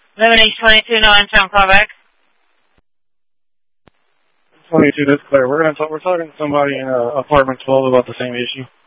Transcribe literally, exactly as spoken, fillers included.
eleven H twenty-two, no inbound callback. twenty-two, that's clear. We're gonna talk, we're talking to somebody in uh, apartment twelve about the same issue.